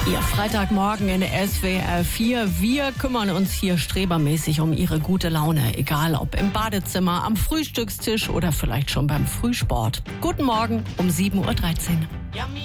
Ihr Freitagmorgen in SWR 4. Wir kümmern uns hier strebermäßig um Ihre gute Laune. Egal ob im Badezimmer, am Frühstückstisch oder vielleicht schon beim Frühsport. Guten Morgen um 7.13 Uhr.